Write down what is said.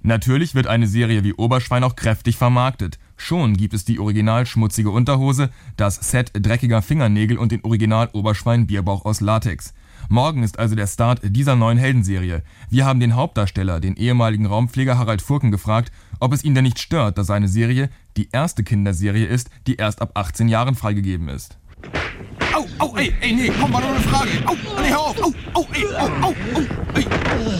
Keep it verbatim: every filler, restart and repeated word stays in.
Natürlich wird eine Serie wie Oberschwein auch kräftig vermarktet. Schon gibt es die original schmutzige Unterhose, das Set dreckiger Fingernägel und den Original Oberschwein Bierbauch aus Latex. Morgen ist also der Start dieser neuen Heldenserie. Wir haben den Hauptdarsteller, den ehemaligen Raumpfleger Harald Furken, gefragt, ob es ihn denn nicht stört, dass seine Serie die erste Kinderserie ist, die erst ab achtzehn Jahren freigegeben ist. Au, au, ey, ey, nee, komm, war nur eine Frage. Au, nee, hör auf. Au, au, ey, au, au, au, ey.